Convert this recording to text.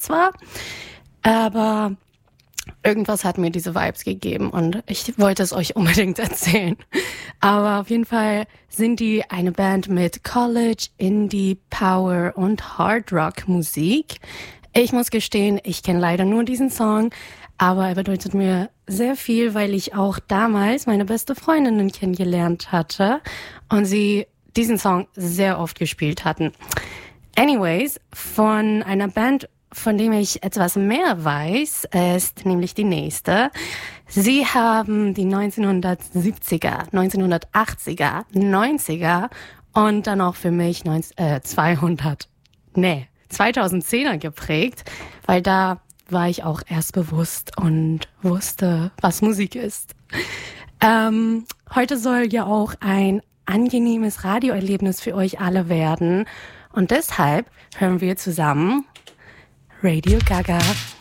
das war. Aber irgendwas hat mir diese Vibes gegeben und ich wollte es euch unbedingt erzählen. Aber auf jeden Fall sind die eine Band mit College, Indie, Power und Hard Rock Musik. Ich muss gestehen, ich kenne leider nur diesen Song, aber er bedeutet mir sehr viel, weil ich auch damals meine beste Freundin kennengelernt hatte und sie diesen Song sehr oft gespielt hatten. Anyways, von einer Band, von dem ich etwas mehr weiß, ist nämlich die nächste. Sie haben die 1970er, 1980er, 90er und dann auch für mich 2010er geprägt, weil da war ich auch erst bewusst und wusste, was Musik ist. Heute soll ja auch ein angenehmes Radioerlebnis für euch alle werden und deshalb hören wir zusammen Radio Gaga.